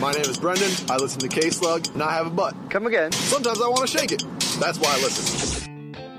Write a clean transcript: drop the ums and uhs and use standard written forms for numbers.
My name is Brendan, I listen to K-Slug, and I have a butt. Come again. Sometimes I want to shake it. That's why I listen.